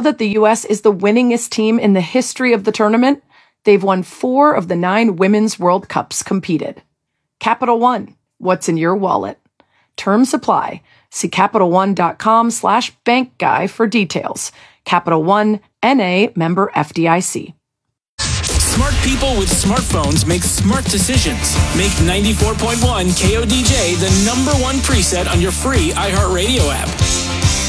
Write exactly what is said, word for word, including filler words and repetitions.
that the U S is the winningest team in the history of the tournament? They've won four of the nine Women's World Cups competed. Capital One, what's in your wallet? Terms apply. See CapitalOne.com slash bank guy for details. Capital One, N A, member F D I C. Smart people with smartphones make smart decisions. Make ninety-four point one K O D J the number one preset on your free iHeartRadio app.